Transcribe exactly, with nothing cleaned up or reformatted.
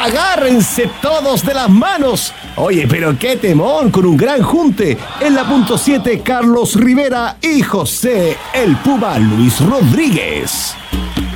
agárrense todos de las manos. Oye, pero qué temón, con un gran junte. En la punto siete, Carlos Rivera y José el Puma Luis Rodríguez.